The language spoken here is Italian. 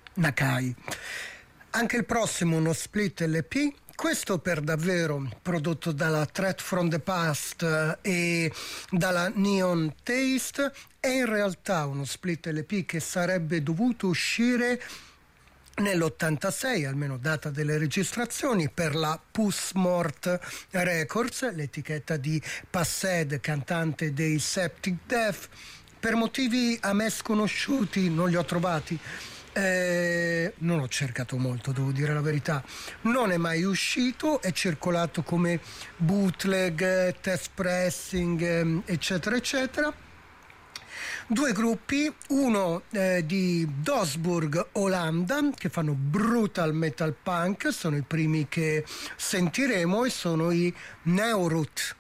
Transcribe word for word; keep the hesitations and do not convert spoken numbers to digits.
Nakai. Anche il prossimo uno split L P, questo per davvero prodotto dalla Threat from the Past e dalla Neon Taste, è in realtà uno split L P che sarebbe dovuto uscire nell'ottantasei, almeno data delle registrazioni, per la Puss Mort Records, l'etichetta di Passed, cantante dei Septic Death. Per motivi a me sconosciuti non li ho trovati. Eh, non ho cercato molto, devo dire la verità. Non è mai uscito, è circolato come bootleg, test pressing, eccetera eccetera. Due gruppi, uno eh, di Dosburg, Olanda, che fanno brutal metal punk, sono i primi che sentiremo, e sono i Neurut.